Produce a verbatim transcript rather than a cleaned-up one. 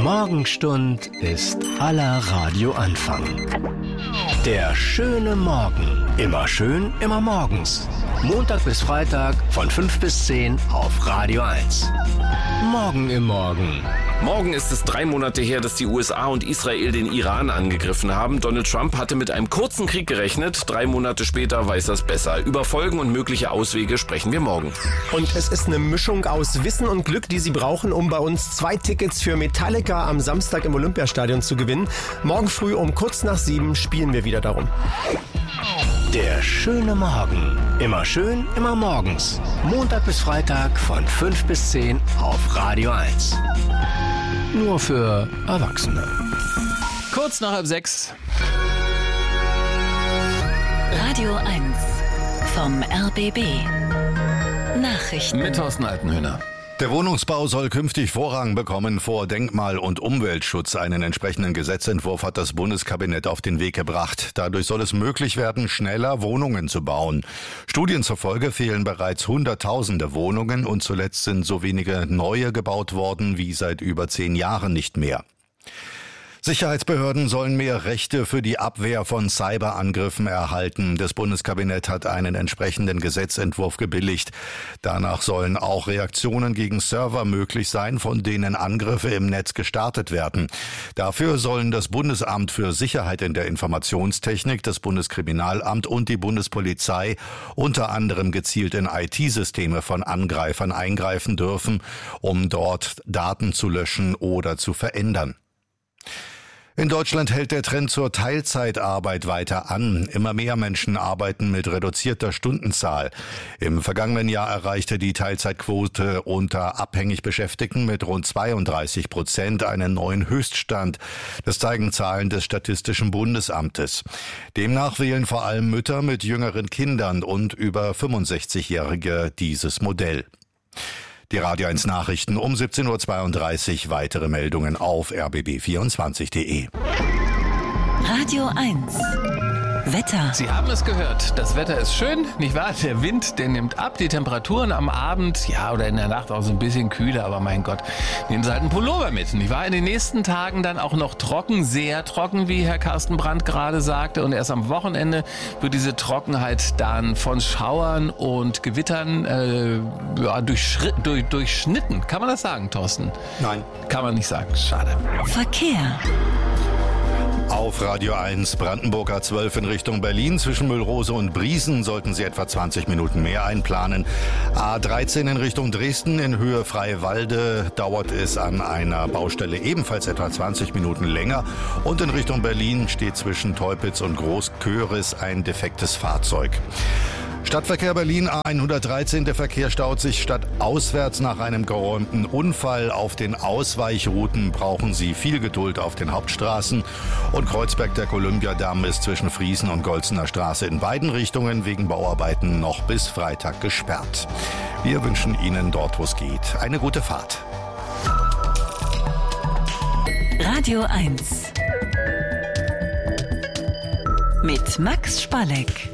Morgenstund ist aller Radioanfang. Der schöne Morgen. Immer schön, immer morgens. Montag bis Freitag von fünf bis zehn auf Radio eins. Morgen im Morgen. Morgen ist es drei Monate her, dass die U S A und Israel den Iran angegriffen haben. Donald Trump hatte mit einem kurzen Krieg gerechnet. Drei Monate später weiß er es besser. Über Folgen und mögliche Auswege sprechen wir morgen. Und es ist eine Mischung aus Wissen und Glück, die Sie brauchen, um bei uns zwei Tickets für Metallica am Samstag im Olympiastadion zu gewinnen. Morgen früh um kurz nach sieben spielen wir wieder darum. Der schöne Morgen. Immer schön, immer morgens. Montag bis Freitag von fünf bis zehn auf Radio eins. Nur für Erwachsene. Kurz nach halb sechs. Radio eins vom R B B. Nachrichten. Mit Thorsten Altenhöhner. Der Wohnungsbau soll künftig Vorrang bekommen vor Denkmal- und Umweltschutz. Einen entsprechenden Gesetzentwurf hat das Bundeskabinett auf den Weg gebracht. Dadurch soll es möglich werden, schneller Wohnungen zu bauen. Studien zufolge fehlen bereits Hunderttausende Wohnungen und zuletzt sind so wenige neue gebaut worden wie seit über zehn Jahren nicht mehr. Sicherheitsbehörden sollen mehr Rechte für die Abwehr von Cyberangriffen erhalten. Das Bundeskabinett hat einen entsprechenden Gesetzentwurf gebilligt. Danach sollen auch Reaktionen gegen Server möglich sein, von denen Angriffe im Netz gestartet werden. Dafür sollen das Bundesamt für Sicherheit in der Informationstechnik, das Bundeskriminalamt und die Bundespolizei unter anderem gezielt in I T-Systeme von Angreifern eingreifen dürfen, um dort Daten zu löschen oder zu verändern. In Deutschland hält der Trend zur Teilzeitarbeit weiter an. Immer mehr Menschen arbeiten mit reduzierter Stundenzahl. Im vergangenen Jahr erreichte die Teilzeitquote unter abhängig Beschäftigten mit rund zweiunddreißig Prozent einen neuen Höchststand. Das zeigen Zahlen des Statistischen Bundesamtes. Demnach wählen vor allem Mütter mit jüngeren Kindern und über fünfundsechzigjährige dieses Modell. Die Radio eins Nachrichten um siebzehn Uhr zweiunddreißig. Weitere Meldungen auf r b b vierundzwanzig punkt d e. Radio eins. Wetter. Sie haben es gehört, das Wetter ist schön, nicht wahr? Der Wind, der nimmt ab, die Temperaturen am Abend, ja, oder in der Nacht auch so ein bisschen kühler, aber mein Gott, nehmen Sie halt einen Pullover mit, nicht wahr? In den nächsten Tagen dann auch noch trocken, sehr trocken, wie Herr Carsten Brandt gerade sagte, und erst am Wochenende wird diese Trockenheit dann von Schauern und Gewittern äh, ja, durchschri- durch, durchschnitten. Kann man das sagen, Thorsten? Nein. Kann man nicht sagen, schade. Verkehr. Auf Radio eins Brandenburg A zwölf in Richtung Berlin. Zwischen Müllrose und Briesen sollten Sie etwa zwanzig Minuten mehr einplanen. A dreizehn in Richtung Dresden in Höhe Freiwalde dauert es an einer Baustelle ebenfalls etwa zwanzig Minuten länger. Und in Richtung Berlin steht zwischen Teupitz und Großköris ein defektes Fahrzeug. Stadtverkehr Berlin A hundertdreizehn, der Verkehr staut sich stadtauswärts nach einem geräumten Unfall. Auf den Ausweichrouten brauchen Sie viel Geduld auf den Hauptstraßen. Und Kreuzberg, der Olympiadamm, ist zwischen Friesen und Golzener Straße in beiden Richtungen wegen Bauarbeiten noch bis Freitag gesperrt. Wir wünschen Ihnen dort, wo es geht, eine gute Fahrt. Radio eins. Mit Max Spalleck.